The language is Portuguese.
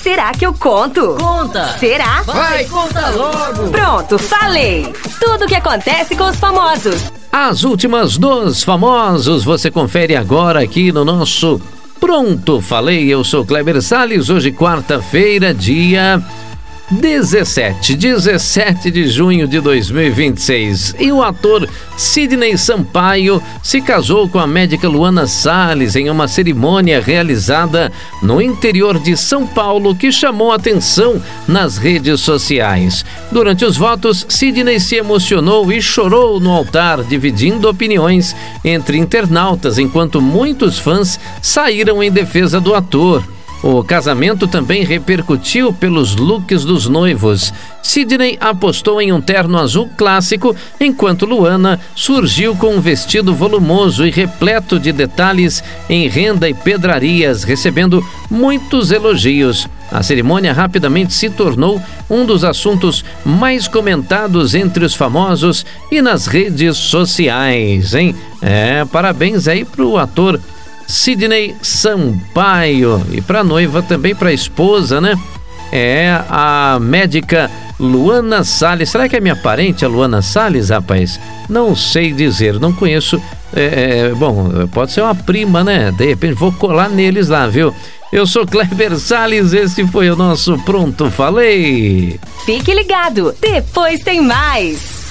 Será que eu conto? Conta! Será? Vai, conta logo! Pronto, falei! Tudo o que acontece com os famosos. As últimas dos famosos você confere agora aqui no nosso Pronto Falei. Eu sou Kleber Salles, hoje quarta-feira, dia 17 de junho de 2026. E o ator Sidney Sampaio se casou com a médica Luana Salles em uma cerimônia realizada no interior de São Paulo que chamou atenção nas redes sociais. Durante os votos, Sidney se emocionou e chorou no altar, dividindo opiniões entre internautas, enquanto muitos fãs saíram em defesa do ator. O casamento também repercutiu pelos looks dos noivos. Sidney apostou em um terno azul clássico, enquanto Luana surgiu com um vestido volumoso e repleto de detalhes em renda e pedrarias, recebendo muitos elogios. A cerimônia rapidamente se tornou um dos assuntos mais comentados entre os famosos e nas redes sociais, hein? Parabéns aí pro ator Sidney Sampaio e para a noiva também, para a esposa, né? A médica Luana Salles. Será que é minha parente, a Luana Salles, rapaz? Não sei dizer, não conheço. Bom, pode ser uma prima, né? De repente vou colar neles lá, viu? Eu sou Kleber Salles, esse foi o nosso Pronto Falei. Fique ligado, depois tem mais.